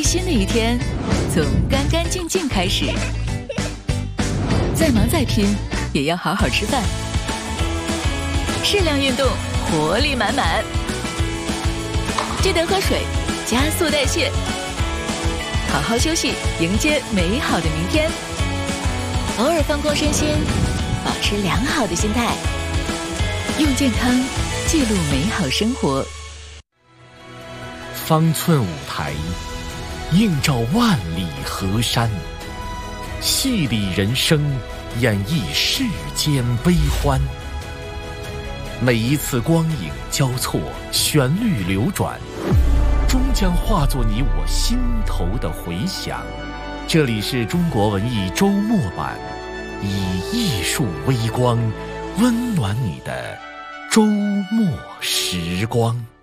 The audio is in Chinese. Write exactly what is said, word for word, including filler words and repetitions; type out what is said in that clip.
新的一天从干干净净开始。再忙再拼，也要好好吃饭。适量运动，活力满满。记得喝水，加速代谢。好好休息，迎接美好的明天。偶尔放空身心，保持良好的心态，用健康记录美好生活。 方寸舞台，映照万里河山，戏里人生，演绎世间悲欢。每一次光影交错，旋律流转，终将化作你我心头的回响。这里是中国文艺周末版，以艺术微光温暖你的周末时光。